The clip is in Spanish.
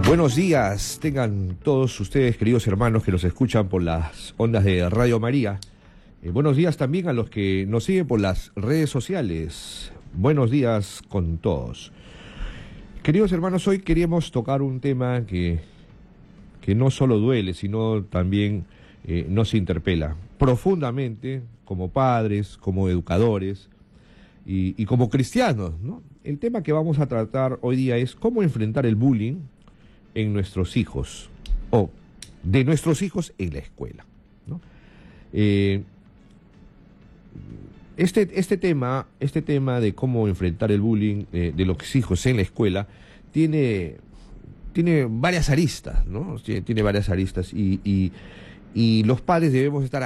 Buenos días, tengan todos ustedes, queridos hermanos que nos escuchan por las ondas de Radio María. Buenos días también a los que nos siguen por las redes sociales. Buenos días con todos. Queridos hermanos, hoy queríamos tocar un tema que no solo duele, sino también nos interpela profundamente como padres, como educadores y como cristianos, ¿no? El tema que vamos a tratar hoy día es cómo enfrentar el bullying en nuestros hijos, o de nuestros hijos en la escuela, ¿no? Este tema de cómo enfrentar el bullying de los hijos en la escuela tiene varias aristas, ¿no? Tiene varias aristas y los padres debemos estar